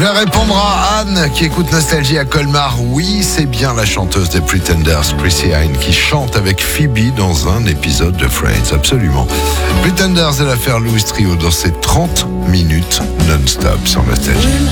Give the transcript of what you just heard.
vais répondre à Anne qui écoute Nostalgie à Colmar. Oui, c'est bien la chanteuse des Pretenders, Chrissy Hynde, qui chante avec Phoebe dans un épisode de Friends. Absolument. Pretenders et l'affaire Louis Trio dans ces 30 minutes non-stop sur Nostalgie.